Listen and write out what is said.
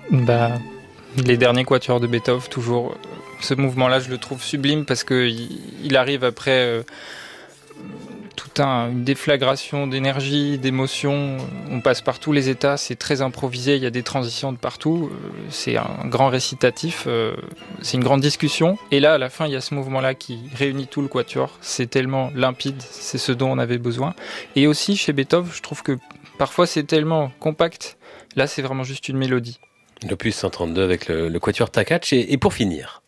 Les derniers quatuors de Beethoven, toujours. Ce mouvement-là, je le trouve sublime parce qu'il arrive après une déflagration d'énergie, d'émotion. On passe par tous les états, c'est très improvisé, il y a des transitions de partout. C'est un grand récitatif, c'est une grande discussion. Et là, à la fin, il y a ce mouvement-là qui réunit tout le quatuor. C'est tellement limpide, c'est ce dont on avait besoin. Et aussi, chez Beethoven, je trouve que parfois c'est tellement compact. Là, c'est vraiment juste une mélodie. L'opus 132 avec le quatuor Takács. Et pour finir,